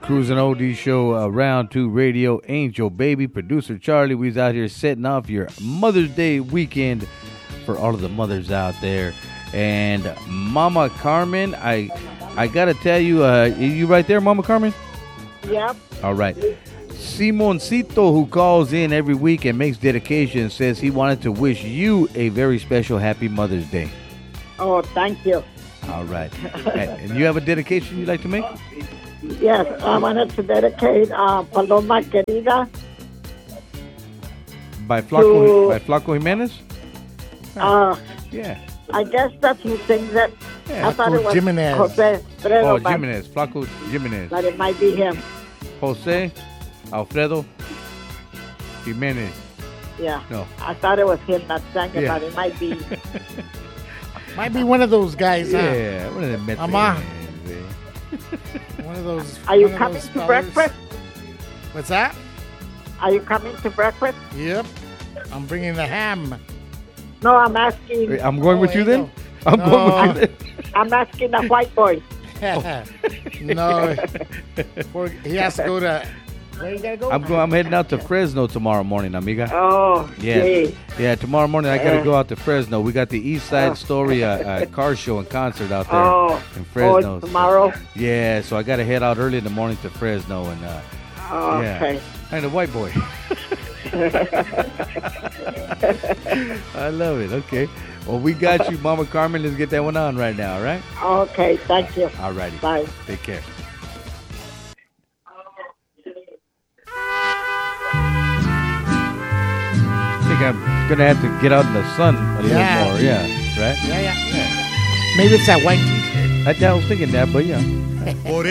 Cruising OD Show, Round 2 Radio, Angel Baby, producer Charlie. We's out here setting off your Mother's Day weekend for all of the mothers out there. And Mama Carmen, I got to tell you, you right there, Mama Carmen? Yep. All right. Simoncito, who calls in every week and makes dedications, says he wanted to wish you a very special happy Mother's Day. Oh, thank you. All right. And you have a dedication you'd like to make? Yes, I wanted to dedicate Paloma Querida. By Flaco Jimenez? Yeah. I guess that's who sings it. Yeah. I thought it was Jimenez. Jose Alfredo. Oh, Jimenez. Flaco Jimenez. But it might be him. Jose Alfredo Jimenez. Yeah. No. I thought it was him that sang it, Yeah. but it might be. Might be one of those guys, huh? Yeah, one of them Mets Ama. fans, eh? One of those. Are you one of coming those to fellas. breakfast? What's that? Are you coming to breakfast? Yep. I'm bringing the ham. No, I'm asking. Wait, I'm going with you Angel. then? I'm going with you then? I'm asking the white boy. No. He has to go to. Where you gotta go? I'm heading out to Fresno tomorrow morning, amiga. Oh, Yeah, gee. yeah. Tomorrow morning I gotta go out to Fresno. We got the East Side Story car show and concert out there Oh, in Fresno. it's tomorrow? Yeah, so I gotta head out early in the morning to Fresno and Oh, yeah. okay. And a white boy. I love it. Okay. Well, we got you, Mama Carmen. Let's get that one on right now, all right? Okay, thank you. All righty. Bye. Take care. I think I'm going to have to get out in the sun a little Yeah. more. Yeah, right? Yeah. Maybe it's that white t-shirt. I was thinking that, but yeah. Por